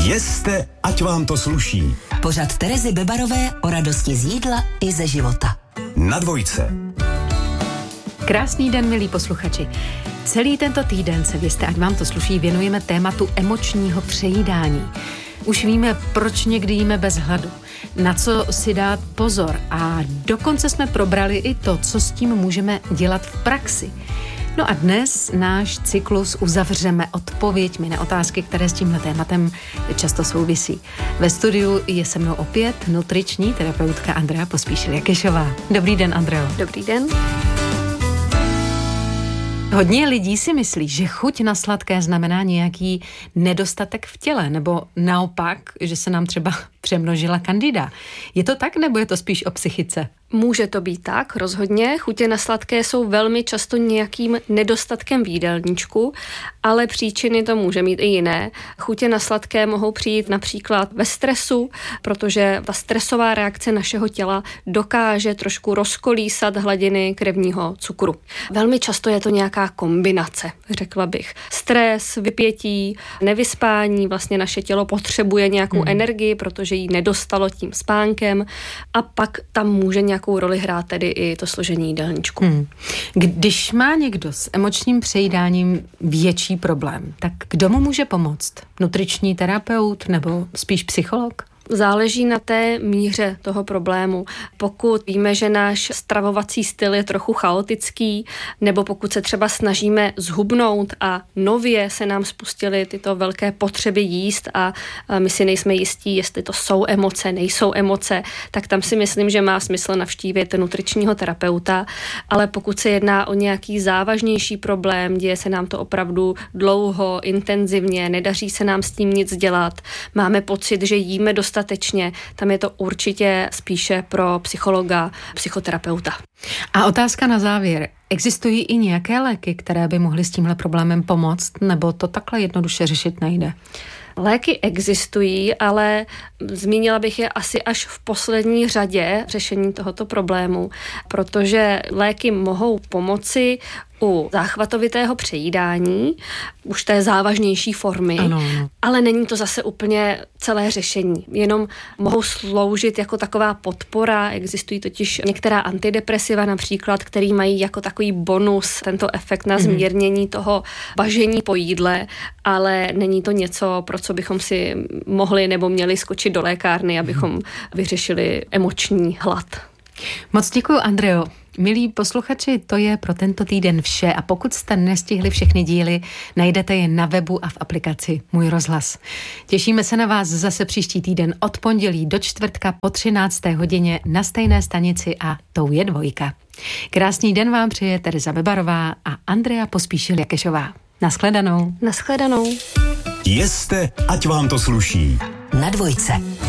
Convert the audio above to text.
Jeste, ať vám to sluší. Pořad Terezy Bebarové o radosti z jídla i ze života. Na Dvojce. Krásný den, milí posluchači. Celý tento týden se v Jeste, ať vám to sluší, věnujeme tématu emočního přejídání. Už víme, proč někdy jíme bez hladu, na co si dát pozor a dokonce jsme probrali i to, co s tím můžeme dělat v praxi. No a dnes náš cyklus uzavřeme odpověďmi na otázky, které s tímhle tématem často souvisí. Ve studiu je se mnou opět nutriční terapeutka Andrea Pospíšil-Jakešová. Dobrý den, Andreo. Dobrý den. Hodně lidí si myslí, že chuť na sladké znamená nějaký nedostatek v těle, nebo naopak, že se nám třeba přemnožila candida. Je to tak, nebo je to spíš o psychice? Může to být tak, rozhodně. Chutě na sladké jsou velmi často nějakým nedostatkem v jídelníčku, ale příčiny to může mít i jiné. Chutě na sladké mohou přijít například ve stresu, protože ta stresová reakce našeho těla dokáže trošku rozkolísat hladiny krevního cukru. Velmi často je to nějaká kombinace, řekla bych. Stres, vypětí, nevyspání, vlastně naše tělo potřebuje nějakou energii, protože ji nedostalo tím spánkem a pak tam může nějakou roli hrát tedy i to složení jídelníčku. Když má někdo s emočním přejídáním větší problém, tak kdo mu může pomoct? Nutriční terapeut nebo spíš psycholog? Záleží na té míře toho problému. Pokud víme, že náš stravovací styl je trochu chaotický, nebo pokud se třeba snažíme zhubnout a nově se nám spustily tyto velké potřeby jíst a my si nejsme jistí, jestli to jsou emoce, nejsou emoce, tak tam si myslím, že má smysl navštívit nutričního terapeuta, ale pokud se jedná o nějaký závažnější problém, děje se nám to opravdu dlouho, intenzivně, nedaří se nám s tím nic dělat, máme pocit, že jíme dostatečně, tam je to určitě spíše pro psychologa, psychoterapeuta. A otázka na závěr. Existují i nějaké léky, které by mohly s tímhle problémem pomoct, nebo to takhle jednoduše řešit nejde? Léky existují, ale zmínila bych je asi až v poslední řadě řešení tohoto problému, protože léky mohou pomoci u záchvatovitého přejídání, už té závažnější formy, ano. Ale není to zase úplně celé řešení. Jenom mohou sloužit jako taková podpora. Existují totiž některá antidepresiva například, který mají jako takový bonus tento efekt na zmírnění toho bažení po jídle, ale není to něco, pro co bychom si mohli nebo měli skočit do lékárny, abychom vyřešili emoční hlad. Moc děkuju, Andreo. Milí posluchači, to je pro tento týden vše a pokud jste nestihli všechny díly, najdete je na webu a v aplikaci Můj rozhlas. Těšíme se na vás zase příští týden od pondělí do čtvrtka po 13. hodině na stejné stanici a tou je Dvojka. Krásný den vám přeje Tereza Bebarová a Andrea Pospíšil-Jakešová. Naschledanou. Naschledanou. Jeste, ať vám to sluší. Na Dvojce.